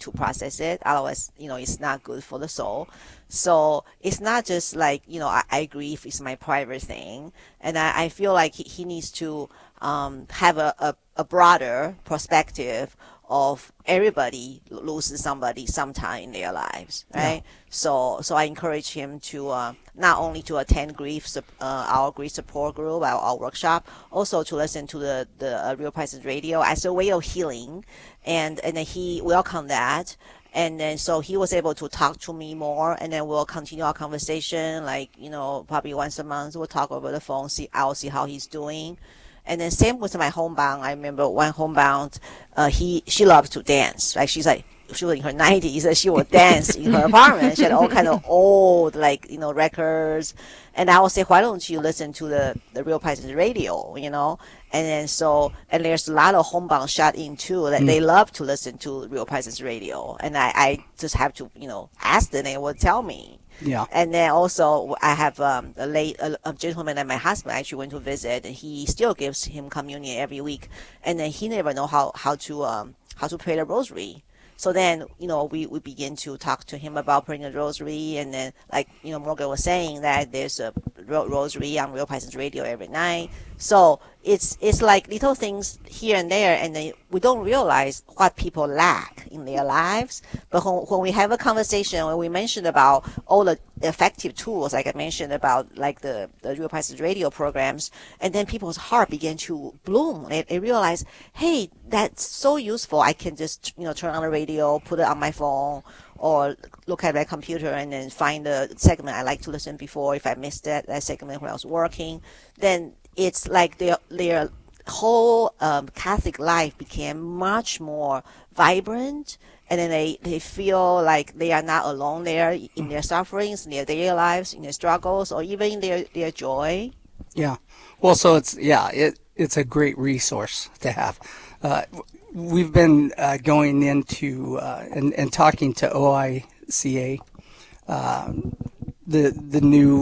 to process it. Otherwise, it's not good for the soul. So it's not just like, I grieve is my private thing. And I feel like he needs to have a broader perspective of everybody loses somebody sometime in their lives, right? Yeah. So I encourage him to not only to attend our grief support group, our workshop, also to listen to the Real Presence Radio as a way of healing, and then he welcomed that. And then so he was able to talk to me more, and then we'll continue our conversation. Like, probably once a month we'll talk over the phone. I'll see how he's doing. And then same with my homebound. I remember one homebound, she loves to dance. Like she was in her 90s and she would dance in her apartment. She had all kind of old, records. And I would say, why don't you listen to the Real Presence Radio, And then and there's a lot of homebound shut in too that they love to listen to Real Presence Radio. And I just have to, ask them, and they will tell me. Yeah. And then also I have a gentleman that my husband actually went to visit, and he still gives him communion every week. And then he never know how to pray the rosary. So then, we begin to talk to him about praying the rosary. And then, like, Morgan was saying that there's a rosary on Real Presence Radio every night. So it's like little things here and there, and then we don't realize what people lack in their lives. But when we have a conversation, when we mention about all the effective tools, like I mentioned about like the Real Presence Radio programs, and then people's heart begin to bloom. They realize, hey, that's so useful. I can just turn on the radio, put it on my phone, or look at my computer and then find the segment I like to listen before. If I missed that segment when I was working, then it's like their whole Catholic life became much more vibrant, and then they feel like they are not alone there in their sufferings, in their daily lives, in their struggles, or even in their joy. Yeah. Well, so it's a great resource to have. We've been going into and talking to OICA, the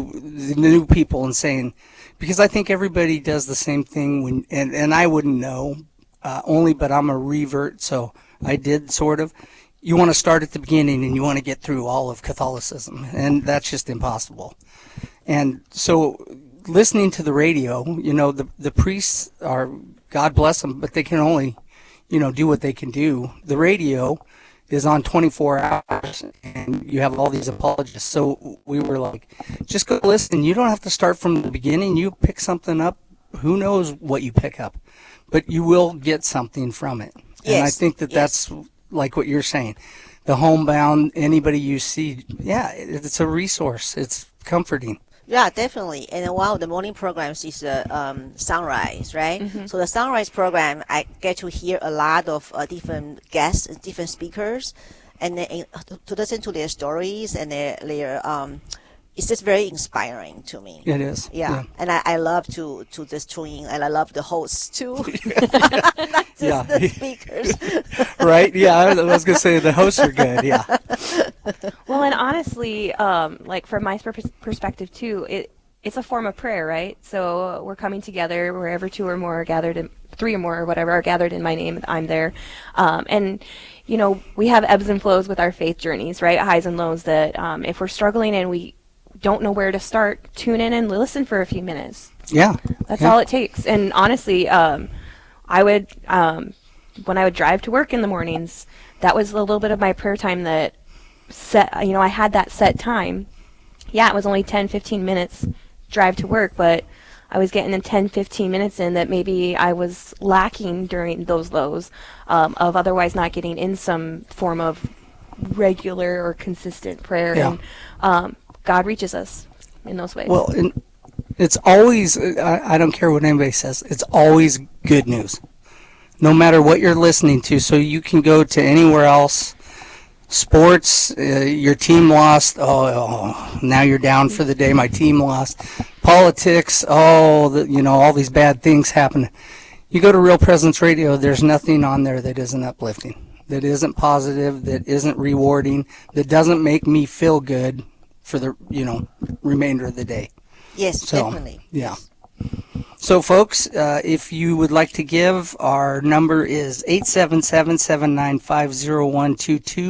new people, and saying, because I think everybody does the same thing and I wouldn't know only, but I'm a revert, so I did sort of. You want to start at the beginning and you want to get through all of Catholicism, and that's just impossible. And so listening to the radio, the priests are, God bless them, but they can only do what they can do. The radio is on 24 hours, and you have all these apologists. So we were like, just go listen. You don't have to start from the beginning. You pick something up. Who knows what you pick up, but you will get something from it. Yes. And I think that's like what you're saying. The homebound, anybody you see, it's a resource. It's comforting. Yeah, definitely. And then one of the morning programs is Sunrise, right? Mm-hmm. So the Sunrise program, I get to hear a lot of different guests, different speakers, and then to listen to their stories and their it's just very inspiring to me. It is. Yeah. And I love to just tune in, and I love the hosts too. Not just the speakers. Right? Yeah, I was going to say the hosts are good, yeah. Well, and honestly, like from my perspective too, it's a form of prayer, right? So we're coming together wherever two or more are gathered, three or more or whatever are gathered in my name, I'm there. And we have ebbs and flows with our faith journeys, right? Highs and lows that if we're struggling and we don't know where to start, tune in and listen for a few minutes. Yeah. That's all it takes. And honestly, I would, when I would drive to work in the mornings, that was a little bit of my prayer time that set, I had that set time. Yeah, it was only 10, 15 minutes drive to work, but I was getting the 10, 15 minutes in that maybe I was lacking during those lows of otherwise not getting in some form of regular or consistent prayer. Yeah. And God reaches us in those ways. Well, it's always, I don't care what anybody says, it's always good news. No matter what you're listening to, so you can go to anywhere else. Sports, your team lost, now you're down for the day, my team lost. Politics, all these bad things happen. You go to Real Presence Radio, there's nothing on there that isn't uplifting, that isn't positive, that isn't rewarding, that doesn't make me feel good for the remainder of the day. Yes, So, definitely. Yeah. So, folks, if you would like to give, our number is 877-795-0122.